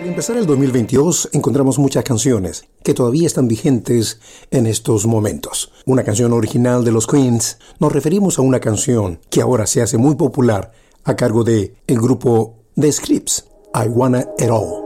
Al empezar el 2022 encontramos muchas canciones que todavía están vigentes en estos momentos. Una canción original de los Queens. Nos referimos a una canción que ahora se hace muy popular a cargo de el grupo The Scripps, I Wanna It All.